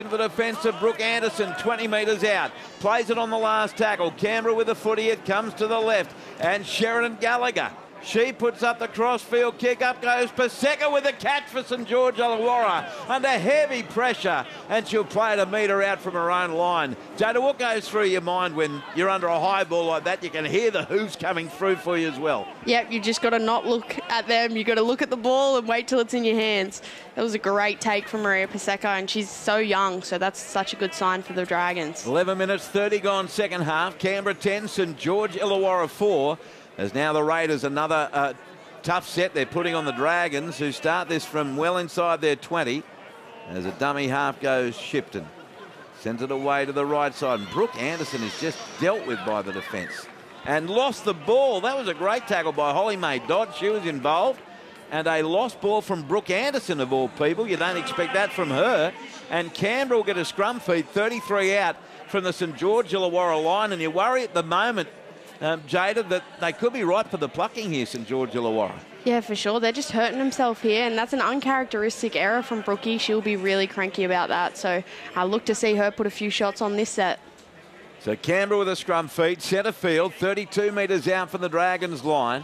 The defence of Brooke Anderson, 20 metres out. Plays it on the last tackle. Canberra with a footy. It comes to the left. And Sheridan Gallagher. She puts up the crossfield kick. Up goes Paseka with a catch for St George Illawarra under heavy pressure, and she'll play it a metre out from her own line. Jada, what goes through your mind when you're under a high ball like that? You can hear the hooves coming through for you as well. Yep, you just got to not look at them. You got to look at the ball and wait till it's in your hands. That was a great take from Maria Paseka, and she's so young, so that's such a good sign for the Dragons. 11 minutes 30 gone second half. Canberra 10, St George Illawarra 4. As now the Raiders, another tough set they're putting on the Dragons, who start this from well inside their 20. As a dummy half goes Shipton. Sends it away to the right side. And Brooke Anderson is just dealt with by the defence. And lost the ball. That was a great tackle by Holly May Dodd. She was involved. And a lost ball from Brooke Anderson, of all people. You don't expect that from her. And Canberra will get a scrum feed, 33 out from the St George Illawarra line. And you worry at the moment, Jada, that they could be ripe for the plucking here, St George Illawarra. Yeah, for sure. They're just hurting themselves here, and that's an uncharacteristic error from Brookie. She'll be really cranky about that. So I look to see her put a few shots on this set. So Canberra with a scrum feed, centre field, 32 metres out from the Dragons line.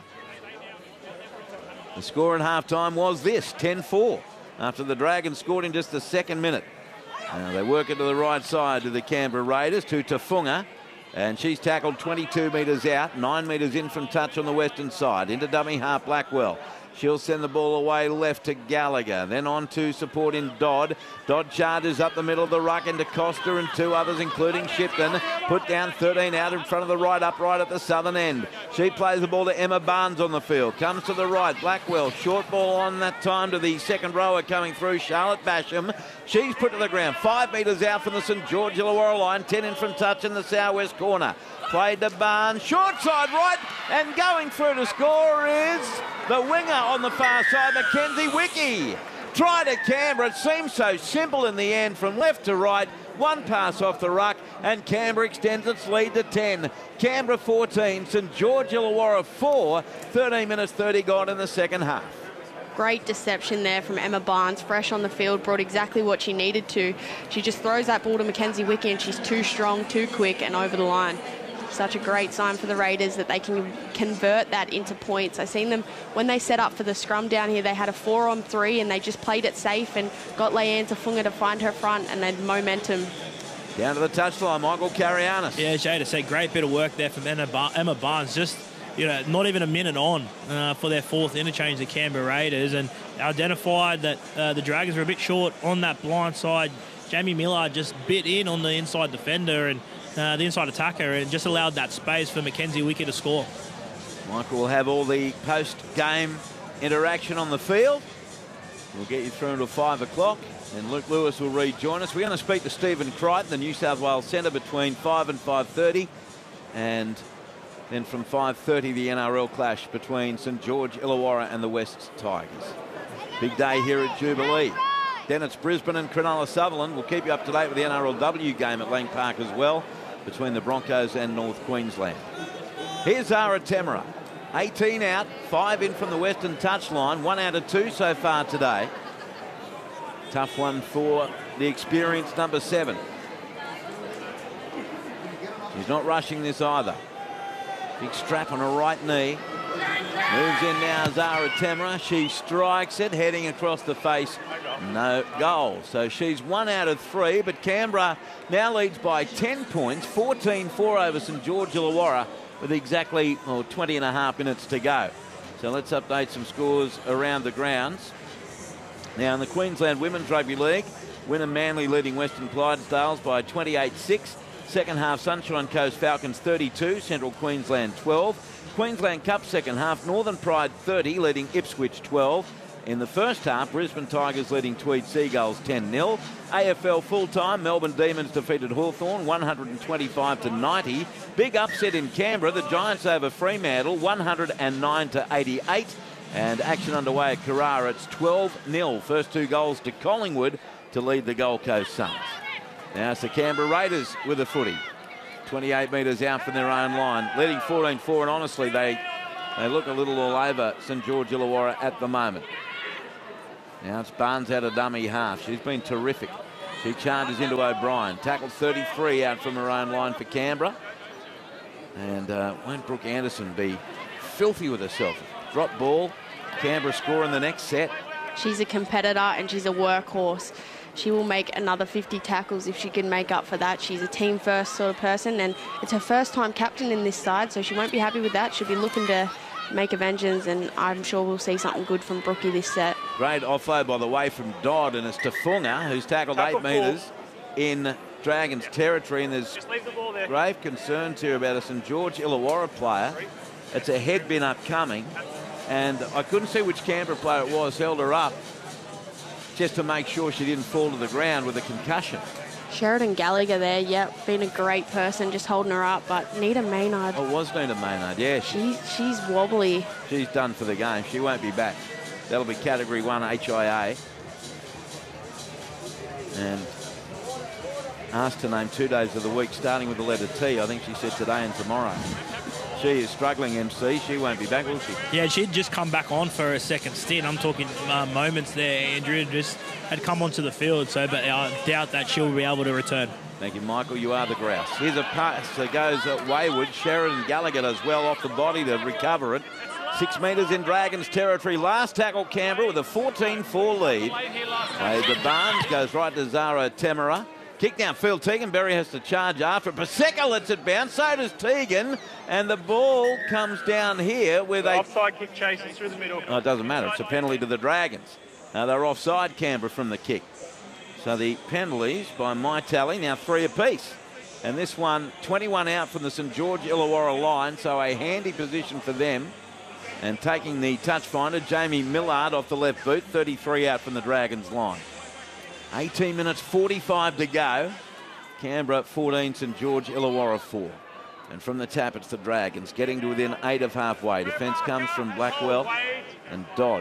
The score at half-time was this, 10-4, after the Dragons scored in just the second minute. Now they work it to the right side to the Canberra Raiders, to Tafunga. And she's tackled 22 metres out, 9 metres in from touch on the western side. Into dummy half Blackwell. She'll send the ball away left to Gallagher. Then on to support in Dodd. Dodd charges up the middle of the ruck into Costa and two others, including Shipton. Put down 13 out in front of the right upright at the southern end. She plays the ball to Emma Barnes on the field. Comes to the right. Blackwell. Short ball on that time to the second rower coming through, Charlotte Basham. She's put to the ground. 5 metres out from the St George Illawarra line. 10 in from touch in the southwest corner. Played to Barnes, short side right, and going through to score is the winger on the far side, Mackenzie Wickie. Try to Canberra, it seems so simple in the end from left to right. One pass off the ruck, and Canberra extends its lead to 10. Canberra 14, St George Illawarra 4, 13 minutes 30 gone in the second half. Great deception there from Emma Barnes, fresh on the field, brought exactly what she needed to. She just throws that ball to Mackenzie Wickie, and she's too strong, too quick, and over the line. Such a great sign for the Raiders that they can convert that into points. I've seen them, when they set up for the scrum down here, they had a 4-on-3 and they just played it safe and got Leanne Tafunga to find her front and then momentum. Down to the touchline, Michael Carianis. Yeah, Jada said great bit of work there from Emma Barnes. Just, not even a minute on for their fourth interchange, the Canberra Raiders, and identified that the Dragons were a bit short on that blind side. Jamie Millard just bit in on the inside defender and the inside attacker, and just allowed that space for Mackenzie Wickie to score. Michael will have all the post-game interaction on the field. We'll get you through until 5 o'clock, and Luke Lewis will rejoin us. We're going to speak to Stephen Crichton, the New South Wales centre, between 5 and 5:30, and then from 5:30 the NRL clash between St George Illawarra and the West Tigers. Big day here at Jubilee. Then it's Brisbane and Cronulla Sutherland. We'll keep you up to date with the NRLW game at Lang Park as well, between the Broncos and North Queensland. Here's Zara Temera. 18 out, 5 in from the western touchline. 1 out of 2 so far today. Tough one for the experienced number 7. She's not rushing this either. Big strap on her right knee. Moves in now, Zara Temera. She strikes it, heading across the face. No goal. So she's 1 out of 3, but Canberra now leads by 10 points, 14-4 over St George Illawarra, with exactly 20 and a half minutes to go. So let's update some scores around the grounds. Now in the Queensland Women's Rugby League, Wynnum Manly leading Western Clydesdales by 28-6. Second half, Sunshine Coast Falcons 32, Central Queensland 12. Queensland Cup second half, Northern Pride 30, leading Ipswich 12. In the first half, Brisbane Tigers leading Tweed Seagulls 10-0. AFL full-time, Melbourne Demons defeated Hawthorn 125-90. Big upset in Canberra, the Giants over Fremantle 109-88. And action underway at Carrara, it's 12-0. First 2 goals to Collingwood to lead the Gold Coast Suns. Now it's the Canberra Raiders with a footy. 28 metres out from their own line, leading 14-4, and honestly, they look a little all over St George Illawarra at the moment. Now it's Barnes out of dummy half. She's been terrific. She charges into O'Brien. Tackle 33 out from her own line for Canberra. And won't Brooke Anderson be filthy with herself? Drop ball. Canberra score in the next set. She's a competitor and she's a workhorse. She will make another 50 tackles if she can make up for that. She's a team first sort of person, and it's her first time captain in this side, so she won't be happy with that. She'll be looking to make a vengeance, and I'm sure we'll see something good from Brookie this set. Great offload, by the way, from Dodd, and it's Tafunga, who's tackled 8 metres in Dragons territory, and there's grave concerns here about a St George Illawarra player. It's a head bin upcoming, and I couldn't see which Canberra player it was, held her up just to make sure she didn't fall to the ground with a concussion. Sheridan Gallagher there, yep, been a great person, just holding her up. But Nita Maynard. Oh, it was Nita Maynard, yeah. She's wobbly. She's done for the game. She won't be back. That'll be Category 1 HIA. And asked to name 2 days of the week, starting with the letter T. I think she said today and tomorrow. She is struggling, MC. She won't be back, will she? Yeah, she'd just come back on for a second stint. I'm talking moments there. Andrew just had come onto the field, but I doubt that she'll be able to return. Thank you, Michael. You are the grouse. Here's a pass that goes wayward. Sheridan Gallagher does well off the body to recover it. 6 metres in Dragons territory. Last tackle, Canberra with a 14-4 lead. The Barnes goes right to Zara Temera. Kick downfield, Tegan Berry has to charge after it. Paseka lets it bounce, so does Tegan. And the ball comes down here with a... Offside kick chases through the middle. Oh, it doesn't matter. It's a penalty to the Dragons. They're offside, Canberra, from the kick. So the penalties, by my tally, now 3 apiece. And this one, 21 out from the St George Illawarra line, so a handy position for them. And taking the touch finder, Jamie Millard off the left boot, 33 out from the Dragons line. 18 minutes 45 to go. Canberra 14, St George Illawarra 4. And from the tap, it's the Dragons getting to within 8 of halfway. Defence comes from Blackwell and Dodd.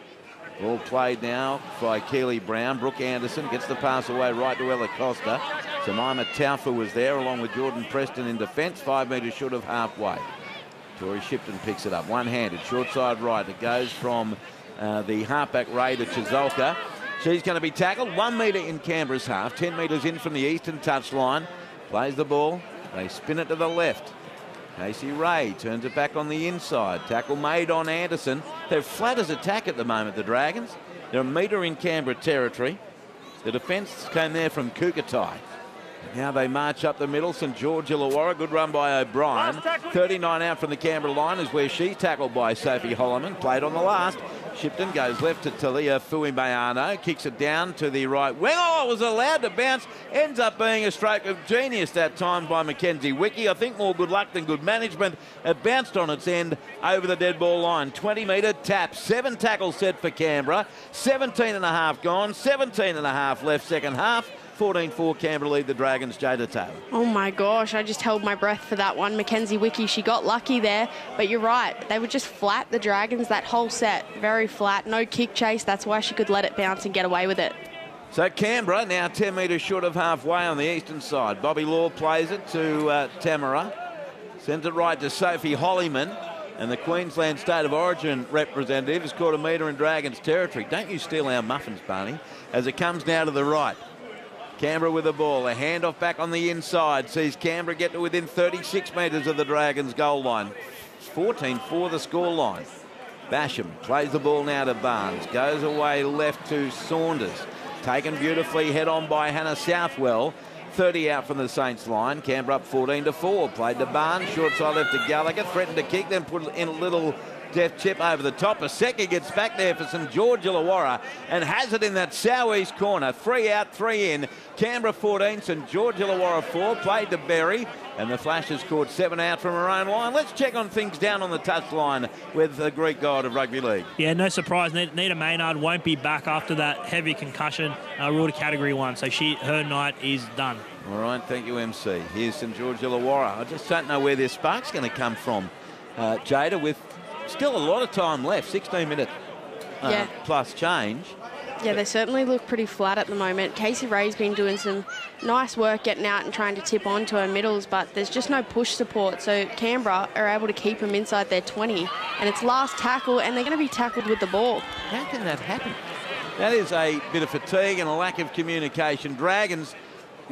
Ball played now by Keely Brown. Brooke Anderson gets the pass away right to Ella Costa. Jemima Taufa was there along with Jordan Preston in defence, 5 metres short of halfway. Tori Shipton picks it up one-handed, short side right. It goes from the halfback Raider Chizolka. She's going to be tackled 1 metre in Canberra's half, 10 metres in from the eastern touchline. Plays the ball. They spin it to the left. Casey Ray turns it back on the inside. Tackle made on Anderson. They're flat as attack at the moment, the Dragons. They're a metre in Canberra territory. The defence came there from Kukatai. Now they march up the middle. St George Illawarra, good run by O'Brien. 39 out from the Canberra line is where she's tackled by Sophie Holloman. Played on the last. Shipton goes left to Talia Fuimayano, kicks it down to the right wing. Oh, it was allowed to bounce. Ends up being a stroke of genius that time by Mackenzie Wiki. I think more good luck than good management. It bounced on its end over the dead ball line. 20-metre tap. 7 tackles set for Canberra. 17 and a half gone. 17 and a half left second half. 14-4 Canberra lead the Dragons. Jada Taylor. Oh my gosh, I just held my breath for that one. Mackenzie Wiki, she got lucky there, but you're right. They were just flat, the Dragons, that whole set. Very flat, no kick chase. That's why she could let it bounce and get away with it. So Canberra now 10 metres short of halfway on the eastern side. Bobby Law plays it to Tamara. Sends it right to Sophie Hollyman. And the Queensland State of Origin representative has caught a metre in Dragons territory. Don't you steal our muffins, Barney. As it comes now to the right. Canberra with the ball. A handoff back on the inside. Sees Canberra get to within 36 metres of the Dragons' goal line. 14-4 the scoreline. Basham plays the ball now to Barnes. Goes away left to Saunders. Taken beautifully head on by Hannah Southwell. 30 out from the Saints line. Canberra up 14-4. Played to Barnes. Short side left to Gallagher. Threatened to kick, then put in a little death chip over the top. Paseka gets back there for St George Illawarra and has it in that southeast corner. 3 out, 3 in. Canberra 14, St George Illawarra 4. Played to Berry. And the Flashes caught 7 out from her own line. Let's check on things down on the touchline with the Greek god of rugby league. Yeah, no surprise. Nita Maynard won't be back after that heavy concussion. Ruled to Category 1, so her night is done. All right, thank you, MC. Here's St George Illawarra. I just don't know where their spark's going to come from, Jada, with still a lot of time left, 16-minute plus change. Yeah, they certainly look pretty flat at the moment. Casey Ray's been doing some nice work getting out and trying to tip onto her middles, but there's just no push support. So Canberra are able to keep them inside their 20. And it's last tackle, and they're going to be tackled with the ball. How can that happen? That is a bit of fatigue and a lack of communication. Dragons